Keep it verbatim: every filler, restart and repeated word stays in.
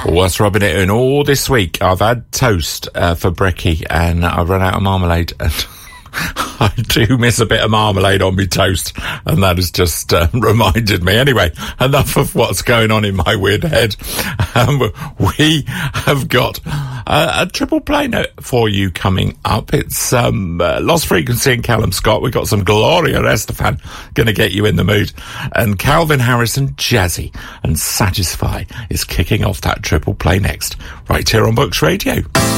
What's rubbing it in all this week? I've had toast uh, for brekkie and I've run out of marmalade and I do miss a bit of marmalade on my toast, and that has just uh, reminded me. Anyway, enough of what's going on in my weird head. Um, we have got a, a triple play note for you coming up. It's um, uh, Lost Frequency and Callum Scott. We've got some Gloria Estefan going to get you in the mood. And Calvin Harris and Jazzy and Satisfy is kicking off that triple play next, right here on Books Radio.